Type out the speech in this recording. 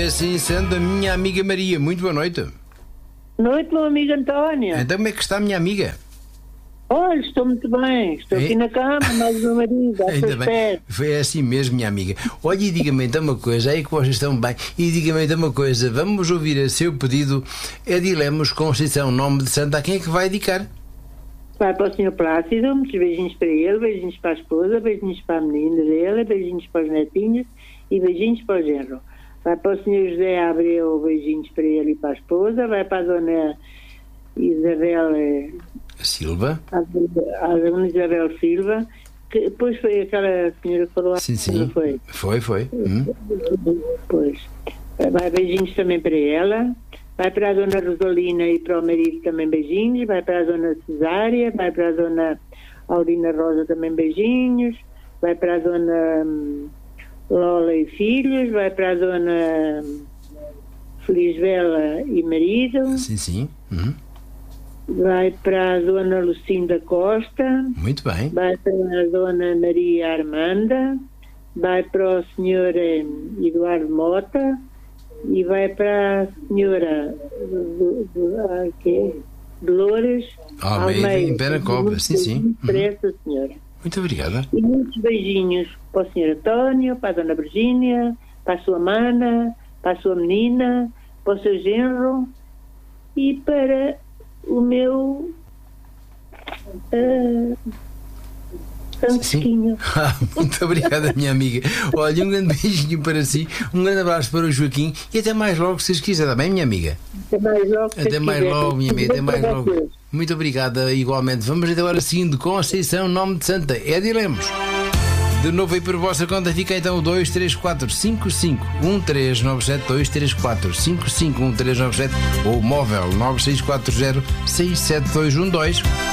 assim sendo, a minha amiga Maria. Muito boa noite. Noite, meu amigo António. Então como é que está a minha amiga? Olha, estou muito bem. Estou aqui na cama, mais o meu marido, à sua espera. Foi assim mesmo, minha amiga. Olha, e diga-me então uma coisa, aí que vocês estão bem, e diga-me então uma coisa, vamos ouvir a seu pedido, Edilemos Conceição, nome de santa, a quem é que vai dedicar? Vai para o Sr. Plácido, muitos beijinhos para ele, beijinhos para a esposa, beijinhos para a menina dele, beijinhos para os netinhos e beijinhos para o genro. Vai para o Sr. José Abreu, beijinhos para ele e para a esposa. Vai para a Dona Isabel Silva. A Dona Isabel Silva, que depois foi aquela senhora que falou. Sim, sim. Não foi? Foi. Pois. Vai beijinhos também para ela. Vai para a Dona Rosalina e para o marido também beijinhos. Vai para a Dona Cesária. Vai para a Dona Aldina Rosa também beijinhos. Vai para a Dona Lola e filhos. Vai para a Dona Felisbela e marido. Sim. Vai para a Dona Lucinda Costa. Muito bem. Vai para a Dona Maria Armanda. Vai para o Sr. Eduardo Mota. E vai para a Senhora Dolores Almeida em Penacova. Sim. Para essa senhora. Muito obrigada. E muitos beijinhos para o Sr. António, para a Dona Virgínia, para a sua mana, para a sua menina, para o seu genro e para o meu Francisquinho. Muito obrigada, minha amiga. Olha, um grande beijinho para si, um grande abraço para o Joaquim e até mais logo, se vocês quiserem, está bem, minha amiga? Até mais logo, minha amiga, até mais logo. Muito obrigada, igualmente. Vamos até agora seguindo com a Conceição, nome de santa, Edilemos. De novo aí por vossa conta fica então o 23455 1397 23455 1397 ou o móvel 9640 67212.